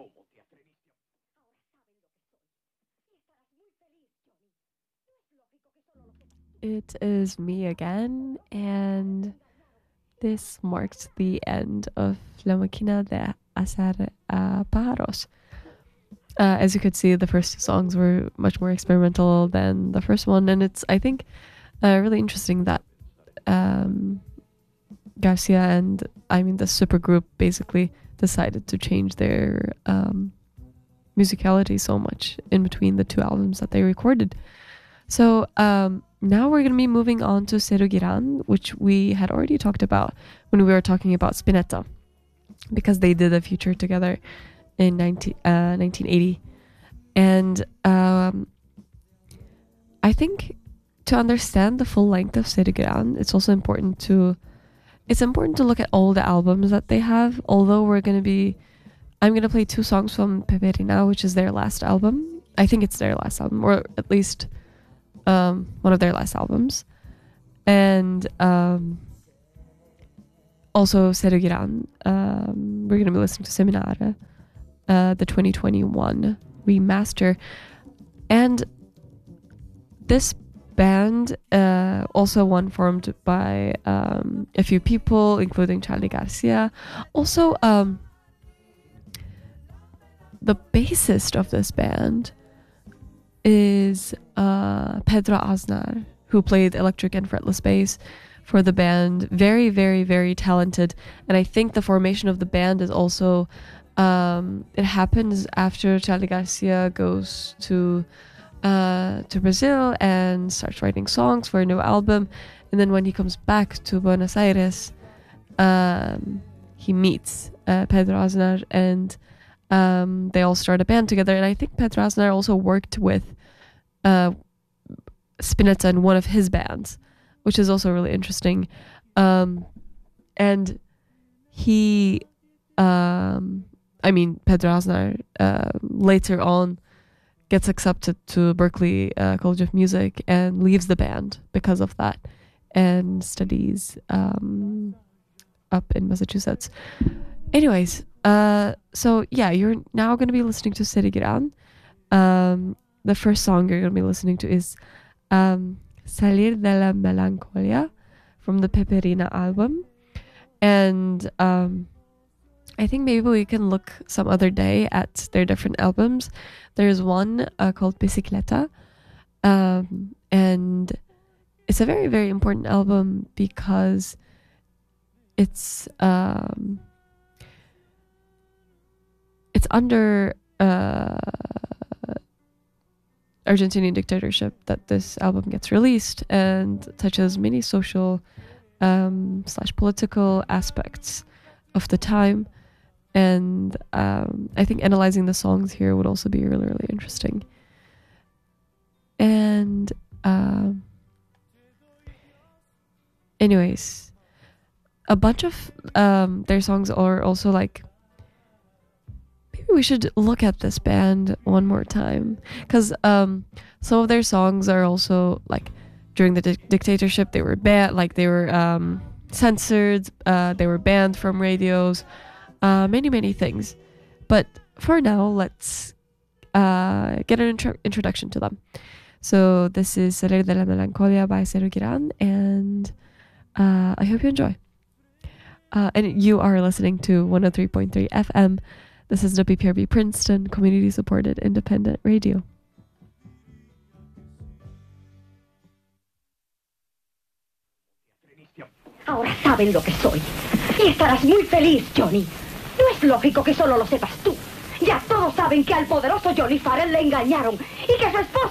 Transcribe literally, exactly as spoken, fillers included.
It is me again, and this marks the end of La Máquina de Hacer uh, Pájaros. Uh, as you could see, the first two songs were much more experimental than the first one, and it's, I think, uh, really interesting that um, Garcia and, I mean, the supergroup basically decided to change their um, musicality so much in between the two albums that they recorded. So um, now we're going to be moving on to Serugiran, which we had already talked about when we were talking about Spinetta, because they did a feature together in nineteen, uh, nineteen eighty. And um, I think to understand the full length of Serugiran, it's also important to it's important to look at all the albums that they have, although we're going to be I'm going to play two songs from Peperina, which is their last album. I think it's their last album, or at least um, one of their last albums. And um, also Serugiran. Um, we're going to be listening to Seminare, uh, the twenty twenty-one remaster. And this band, uh, also one formed by um, a few people, including Charly Garcia. Also, um, the bassist of this band is uh, Pedro Aznar, who played electric and fretless bass for the band. Very, very, very talented. And I think the formation of the band is also, um, it happens after Charly Garcia goes to uh, to Brazil and starts writing songs for a new album. And then when he comes back to Buenos Aires, um, he meets uh, Pedro Aznar, and um, they all start a band together. And I think Pedro Aznar also worked with uh, Spinetta in one of his bands, which is also really interesting. Um, and he, um, I mean, Pedro Aznar uh, later on gets accepted to Berklee uh, College of Music and leaves the band because of that, and studies um, up in Massachusetts. Anyways, uh, so yeah, you're now going to be listening to Serugiran. Um, the first song you're going to be listening to is um, Salir de la Melancolia from the Peperina album. And um, I think maybe we can look some other day at their different albums. There's one uh, called Bicicleta, um, and it's a very, very important album because it's um, it's under uh, Argentinian dictatorship that this album gets released, and touches many social um, slash political aspects of the time. And um, I think analyzing the songs here would also be really, really interesting. And um, anyways, a bunch of um, their songs are also like, maybe we should look at this band one more time, because um, some of their songs are also like during the di- dictatorship they were banned, like they were um, censored, uh, they were banned from radios. Uh, many, many things. But for now, let's uh, get an intro- introduction to them. So this is Salir de la Melancolia by Serugiran, and uh, I hope you enjoy. Uh, and you are listening to one oh three point three F M. This is W P R B Princeton, community-supported independent radio. Ahora saben lo que soy. Y estarás muy feliz, Johnny. No es lógico que solo lo sepas tú. Ya todos saben que al poderoso Johnny Farrell le engañaron y que su esposa